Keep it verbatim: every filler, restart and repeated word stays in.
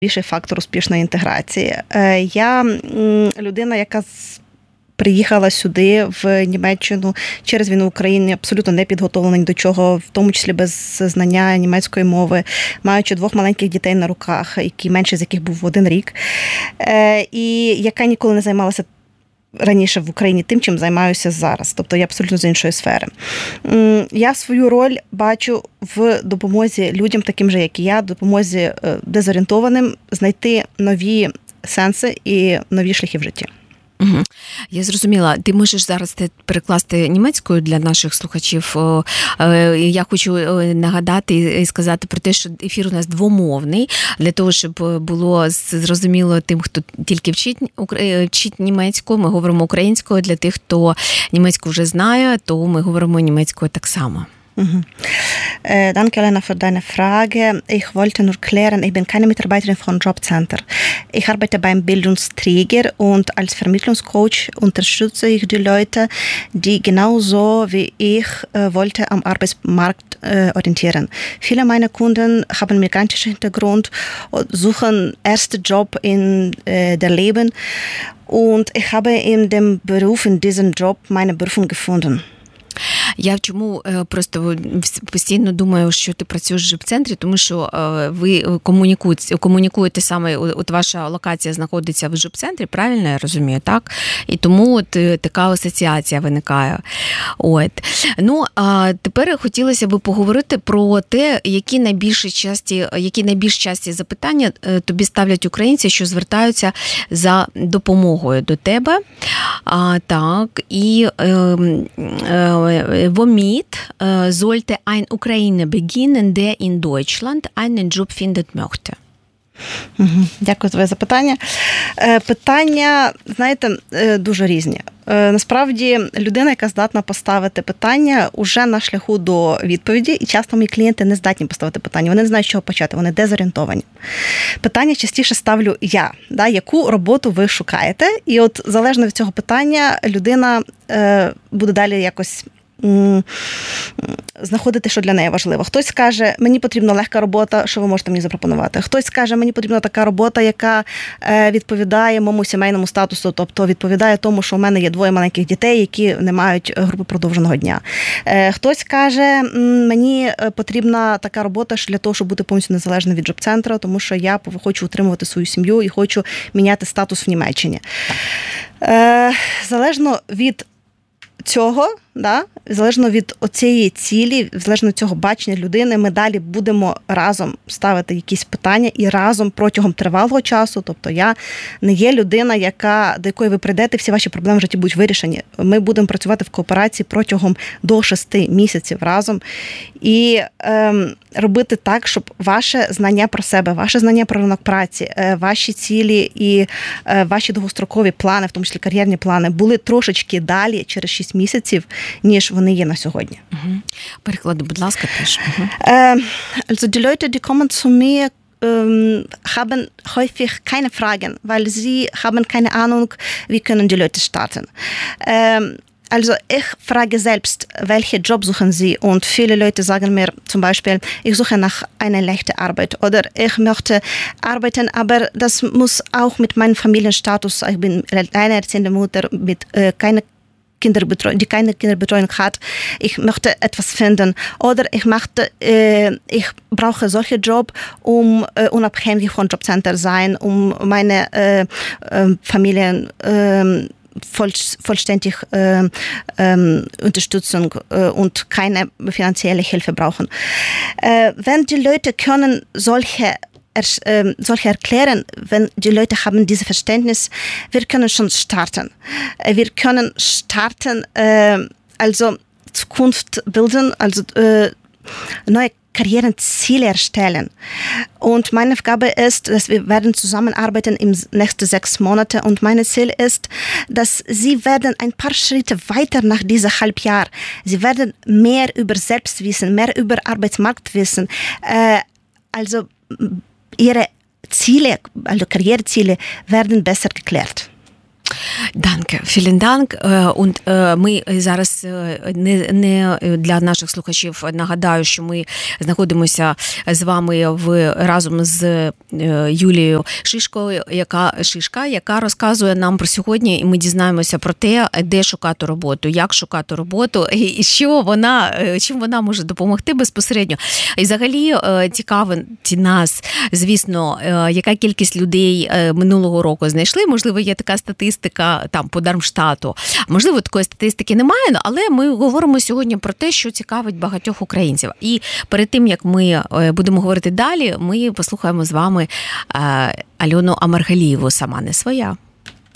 більший фактор успішної інтеграції. Я людина, яка приїхала сюди, в Німеччину, через війну в Україні, абсолютно не підготовлена ні до чого, в тому числі без знання німецької мови, маючи двох маленьких дітей на руках, які менший з яких був в один рік, і яка ніколи не займалася раніше в Україні тим, чим займаюся зараз. Тобто я абсолютно з іншої сфери. Я свою роль бачу в допомозі людям, таким же, як і я, допомозі дезорієнтованим знайти нові сенси і нові шляхи в житті. Угу. Я зрозуміла. Ти можеш зараз перекласти німецькою для наших слухачів. Я хочу нагадати і сказати про те, що ефір у нас двомовний, для того, щоб було зрозуміло тим, хто тільки вчить, вчить німецьку. Ми говоримо українською. Для тих, хто німецьку вже знає, то ми говоримо німецькою так само. Mhm. Äh, danke, Elena, für deine Frage. Ich wollte nur klären, ich bin keine Mitarbeiterin von Jobcenter. Ich arbeite beim Bildungsträger und als Vermittlungscoach unterstütze ich die Leute, die genauso wie ich äh, wollte am Arbeitsmarkt äh, orientieren. Viele meiner Kunden haben migrantischen Hintergrund und suchen ersten Job in äh, der Leben und ich habe in dem Beruf, in diesem Job meine Berufung gefunden. Я чому просто постійно думаю, що ти працюєш в Жопцентрі, тому що ви комунікуєте, комунікуєте саме, от ваша локація знаходиться в Жопцентрі, правильно я розумію, так? І тому от така асоціація виникає. От. Ну, а тепер хотілося б поговорити про те, які найбільш часті, які найбільш часті запитання тобі ставлять українці, що звертаються за допомогою до тебе. А, так, і е, е, womit äh, sollte ein Ukrainer beginnen, der in Deutschland einen Job finden möchte? Дякую за твоє запитання. Питання, знаєте, дуже різні. Насправді, людина, яка здатна поставити питання, уже на шляху до відповіді, і часто мої клієнти не здатні поставити питання, вони не знають, з чого почати, вони дезорієнтовані. Питання частіше ставлю я, да, яку роботу ви шукаєте, і от залежно від цього питання людина е, буде далі якось знаходити, що для неї важливо. Хтось скаже, мені потрібна легка робота, що ви можете мені запропонувати. Хтось скаже, мені потрібна така робота, яка відповідає моєму сімейному статусу, тобто відповідає тому, що у мене є двоє маленьких дітей, які не мають групи продовженого дня. Хтось каже, мені потрібна така робота для того, щоб бути повністю незалежним від джоб-центру, тому що я хочу утримувати свою сім'ю і хочу міняти статус в Німеччині. Залежно від цього, да, залежно від оцієї цілі, залежно від цього бачення людини, ми далі будемо разом ставити якісь питання і разом протягом тривалого часу, тобто я не є людина, яка, до якої ви прийдете, всі ваші проблеми в житті будуть вирішені. Ми будемо працювати в кооперації протягом до шести місяців разом і ем, робити так, щоб ваше знання про себе, ваше знання про ринок праці, е, ваші цілі і е, ваші довгострокові плани, в тому числі кар'єрні плани, були трошечки далі через шість місяців, ніж вони є на сьогодні. Угу. Переклади, будь ласка, теж. Угу. Also die Leute, die kommen zu mir, ähm, haben häufig keine Fragen, weil sie haben keine Ahnung, wie können die Leute starten. Ähm, Also ich frage selbst, welche Job suchen Sie? Und viele Leute sagen mir zum Beispiel, ich suche nach einer leichten Arbeit oder ich möchte arbeiten, aber das muss auch mit meinem Familienstatus, ich bin alleinerziehende Mutter mit äh, keine Kinderbetreuung, die keine Kinderbetreuung hat. Ich möchte etwas finden oder ich möchte, äh, ich brauche solche Job, um äh, unabhängig von Jobcenter sein, um meine äh, äh, Familien äh, voll, vollständig äh, äh, Unterstützung äh, und keine finanzielle Hilfe brauchen. Äh, wenn die Leute können solche Er, solche erklären, wenn die Leute haben dieses Verständnis, wir können schon starten. Wir können starten, äh, also Zukunft bilden, also äh, neue Karriereziele erstellen. Und meine Aufgabe ist, dass wir werden zusammenarbeiten im nächsten sechs Monate und mein Ziel ist, dass sie werden ein paar Schritte weiter nach diesem Halbjahr. Sie werden mehr über Selbstwissen, mehr über Arbeitsmarkt wissen. Äh, also ihre Ziele, also Karriereziele, werden besser geklärt. Данке, vielen Dank. Und ми зараз не, не для наших слухачів нагадаю, що ми знаходимося з вами в разом з Юлією Шишкою, яка Шишка, яка розказує нам про сьогодні, і ми дізнаємося про те, де шукати роботу, як шукати роботу, і що вона, чим вона може допомогти безпосередньо. І взагалі цікавить нас, звісно, яка кількість людей минулого року знайшли. Можливо, є така статистика там по Дармштату. Можливо, такої статистики немає, але ми говоримо сьогодні про те, що цікавить багатьох українців. І перед тим, як ми будемо говорити далі, ми послухаємо з вами Альону Амаргалієву «Сама не своя».